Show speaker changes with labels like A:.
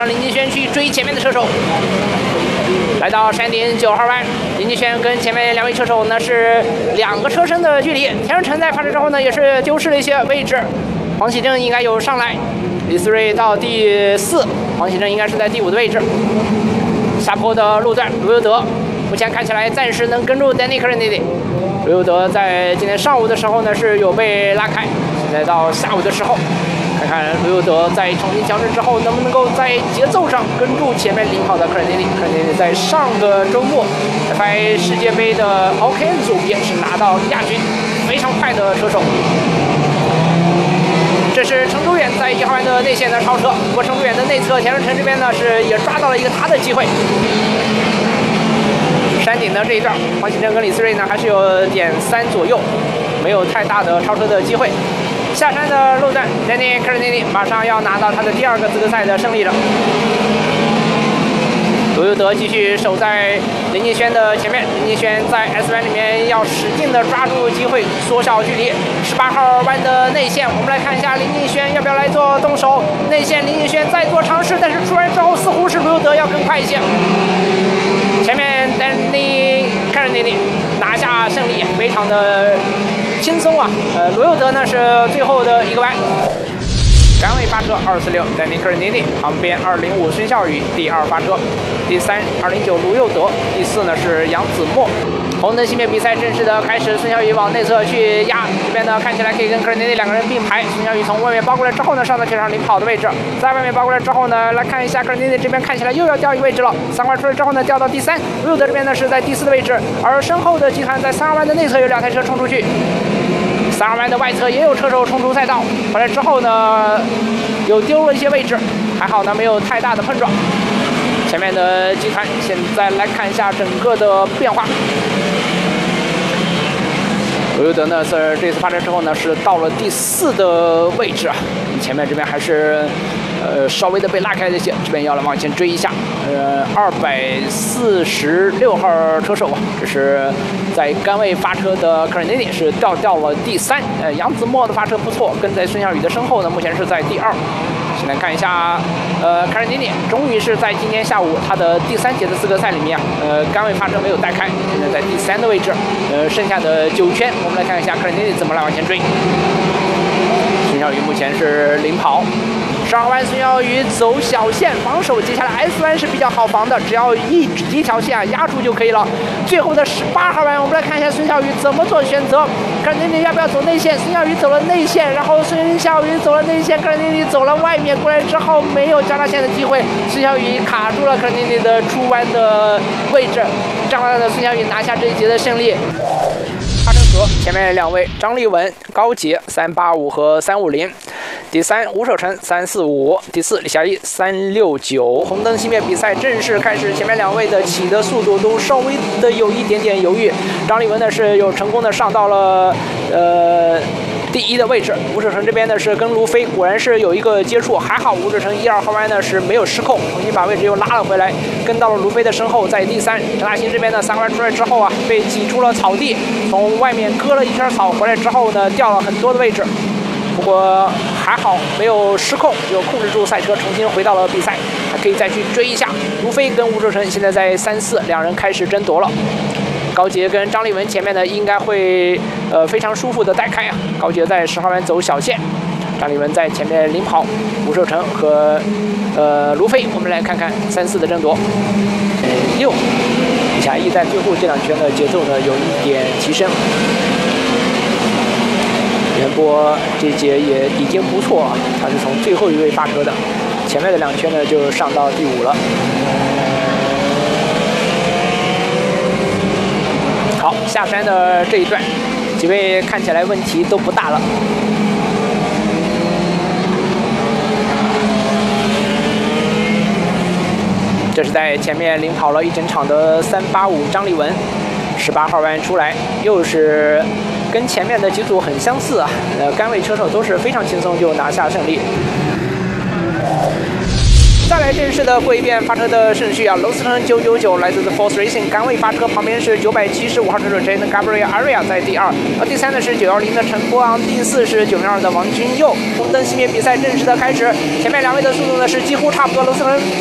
A: 让林金轩去追前面的车手。来到山顶9号弯，林金轩跟前面2位车手呢是2个车身的距离。田润成在发车之后呢也是丢失了一些位置。黄启正应该有上来，李思睿到第4，黄启正应该是在第5的位置。下坡的路段，卢尤德目前看起来暂时能跟住 Danny Kennedy。卢尤德在今天上午的时候呢是有被拉开，现在到下午的时候。看看卢尤德在重新调整之后，能不能够在节奏上跟住前面领跑的科尔内利。科尔内利在上个周末F1世界杯的 OKN 组也是拿到亚军，非常快的车手。这是程朱远在1号弯的内线的超车，不过程朱远的内侧田润成这边呢是也抓到了一个他的机会。山顶的这一段，黄启正跟李思睿呢还是有0.3左右，没有太大的超车的机会。下山的路段 ，Danny Kennedy 马上要拿到他的第2个资格赛的胜利了。卢尤德继续守在林金轩的前面，林金轩在 S 弯里面要使劲的抓住机会，缩小距离。18号弯的内线，我们来看一下林金轩要不要来做动手。内线林金轩在做尝试，但是出来之后似乎是卢尤德要更快一些。前面 Danny Kennedy 拿下胜利，非常的轻松啊！卢尤德呢是最后的一个弯，杆位发车246 Danny Kennedy， 旁边205孙笑宇第2发车，第3209卢尤德，第4呢是杨子墨。红灯熄灭，比赛正式的开始。孙笑宇往内侧去压，这边呢看起来可以跟科尔内利2个人并排。孙笑宇从外面包过来之后呢，上到全场领跑的位置，在外面包过来之后呢，来看一下科尔内利这边看起来又要掉一个位置了。3块出来之后呢，掉到第3，卢尤德这边呢是在第4的位置，而身后的集团在3号弯的内侧有2台车冲出去。3号弯的外侧也有车手冲出赛道，回来之后呢，有丢了一些位置，还好呢没有太大的碰撞。前面的集团现在来看一下整个的变化。卢尤德呢在这次发车之后呢是到了第4的位置啊，前面这边还是稍微的被拉开了一些，这边要来往前追一下。246号车手啊，这是在杆位发车的科尔内利是掉了第3。杨子墨的发车不错，跟在孙笑宇的身后呢，目前是在第2。现在看一下，科尔内利终于是在今天下午他的第3节的资格赛里面，杆位发车没有带开，现在在第3的位置。剩下的9圈，我们来看一下科尔内利怎么来往前追。孙笑宇目前是领跑。12号弯孙笑宇走小线防守，接下来 S 弯是比较好防的，只要一条线压住就可以了。最后的18号弯，我们来看一下孙笑宇怎么做选择。科尔内利要不要走内线？孙笑宇走了内线，然后孙笑宇走了内线，科尔内利走了外面，过来之后没有交叉线的机会，孙笑宇卡住了科尔内利的出弯的位置，这样的孙笑宇拿下这一节的胜利。哈申河前面2位张立文、高杰385和350。第3吴守成345，第4李霞一369。红灯熄灭，比赛正式开始。前面2位的起的速度都稍微的有一点点犹豫。张立文呢是有成功的上到了第1的位置。吴守成这边呢是跟卢飞果然是有一个接触，还好吴守成1、2号弯呢是没有失控，重新把位置又拉了回来，跟到了卢飞的身后，在第3。陈大兴这边呢3号弯出来之后啊，被挤出了草地，从外面割了一圈草，回来之后呢掉了很多的位置。不过还好没有失控，就控制住赛车，重新回到了比赛，还可以再去追一下。卢飞跟吴守成现在在3、4，两人开始争夺了。高杰跟张立文前面呢应该会非常舒服的带开啊。高杰在10号弯走小线，张立文在前面领跑，吴守成和卢飞，我们来看看3、4的争夺。6，李霞一在最后这2圈的节奏呢有一点提升。袁波这节也已经不错了，他是从最后一位发车的，前面的2圈呢就上到第5了。好，下山的这一段，几位看起来问题都不大了。这是在前面领跑了一整场的385张立文，18号弯出来，又是跟前面的几组很相似啊，杆位车手都是非常轻松就拿下胜利。 再来正式的过一遍发车的顺序啊，罗斯腾999来自 The Force Racing 杆位发车，旁边是975号车手 Jane Gabriel Aria 在第2，第3呢是910的陈波昂，第4是902的王君佑。红灯熄灭，比赛正式的开始，前面2位的速度呢是几乎差不多，罗斯腾